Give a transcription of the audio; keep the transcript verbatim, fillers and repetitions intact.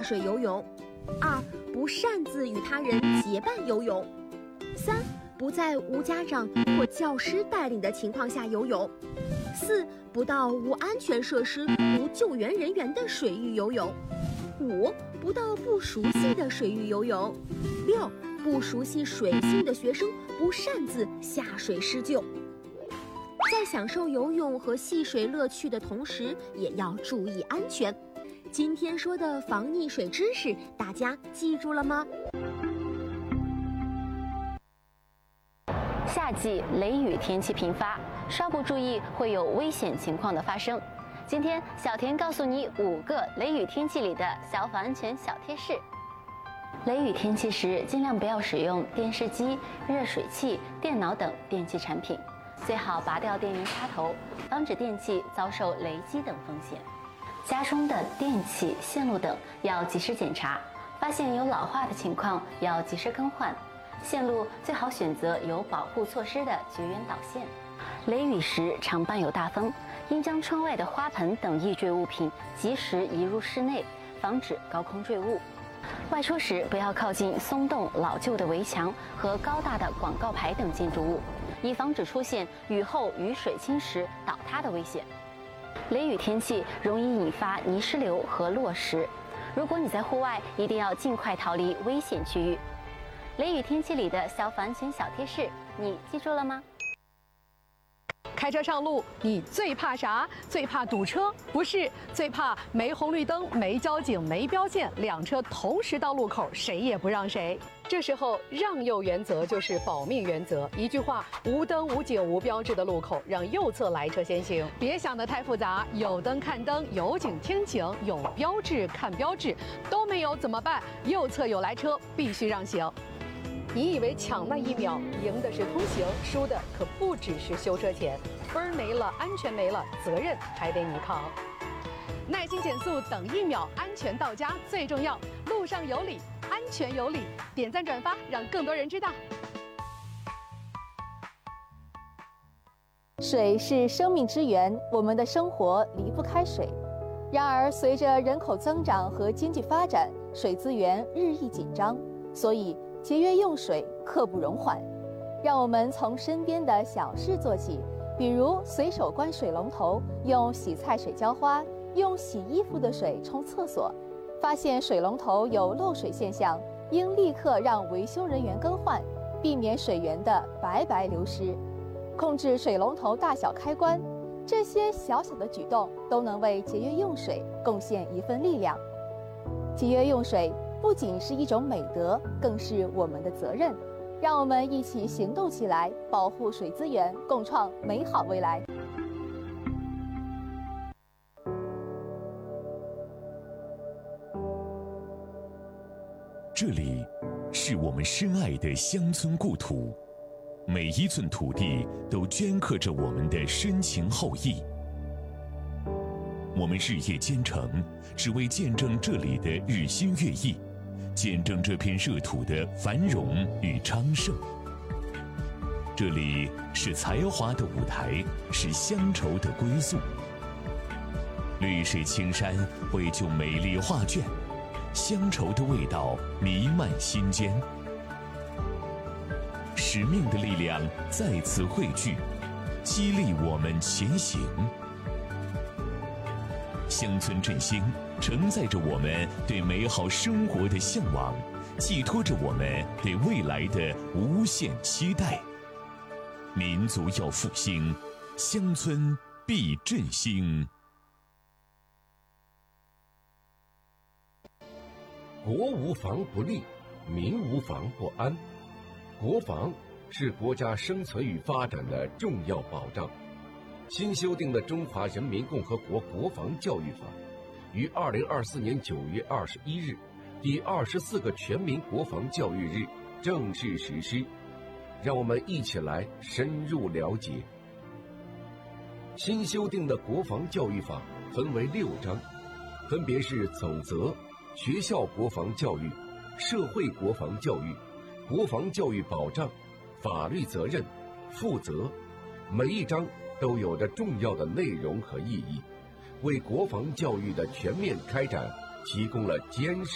水游泳；二、不擅自与他人结伴游泳；三、不在无家长或教师带领的情况下游泳；四、不到无安全设施、无救援人员的水域游泳；五、不到不熟悉的水域游泳；六、不熟悉水性的学生不擅自下水施救。在享受游泳和戏水乐趣的同时，也要注意安全。今天说的防溺水知识，大家记住了吗？ 夏季雷雨天气频发，稍不注意会有危险情况的发生。今天小田告诉你五个雷雨天气里的消防安全小贴士。雷雨天气时，尽量不要使用电视机、热水器、电脑等电器产品，最好拔掉电源插头，防止电器遭受雷击等风险。家中的电器、线路等要及时检查，发现有老化的情况要及时更换。线路最好选择有保护措施的绝缘导线。雷雨时常伴有大风，应将窗外的花盆等易坠物品及时移入室内，防止高空坠物。外出时不要靠近松动老旧的围墙和高大的广告牌等建筑物，以防止出现雨后雨水侵蚀倒塌的危险。雷雨天气容易引发泥石流和落石，如果你在户外，一定要尽快逃离危险区域。雷雨天气里的消防安全小贴士，你记住了吗？ 开车上路，你最怕啥？最怕堵车？不是，最怕没红绿灯、没交警、没标线，两车同时到路口，谁也不让谁。这时候，让右原则就是保命原则。一句话，无灯、无警、无标志的路口，让右侧来车先行。别想得太复杂，有灯看灯，有警听警，有标志看标志，都没有怎么办？右侧有来车，必须让行。你以为抢那一秒赢的是通行，输的可不只是修车钱，分儿没了，安全没了，责任还得你扛。耐心减速，等一秒，安全到家最重要。路上有理，安全有理，点赞转发，让更多人知道。 水是生命之源，我们的生活离不开水。然而，随着人口增长和经济发展，水资源日益紧张，所以节约用水刻不容缓。让我们从身边的小事做起，比如随手关水龙头，用洗菜水浇花，用洗衣服的水冲厕所。发现水龙头有漏水现象，应立刻让维修人员更换，避免水源的白白流失。控制水龙头大小开关，这些小小的举动都能为节约用水贡献一份力量。节约用水不仅是一种美德，更是我们的责任。让我们一起行动起来，保护水资源，共创美好未来。 这里是我们深爱的乡村故土，每一寸土地都镌刻着我们的深情厚谊。我们日夜兼程，只为见证这里的日新月异，见证这片热土的繁荣与昌盛。这里是才华的舞台，是乡愁的归宿。绿水青山绘就美丽画卷，乡愁的味道弥漫心间。使命的力量再次汇聚，激励我们前行。乡村振兴承载着我们对美好生活的向往，寄托着我们对未来的无限期待。民族要复兴，乡村必振兴。 国无防不立，民无防不安。国防是国家生存与发展的重要保障。新修订的《中华人民共和国国防教育法》于二零二四年九月二十一日，第二十四个全民国防教育日正式实施。让我们一起来深入了解。新修订的国防教育法分为六章，分别是总则、学校国防教育、社会国防教育、国防教育保障、法律责任、负责。每一章都有着重要的内容和意义，为国防教育的全面开展提供了坚实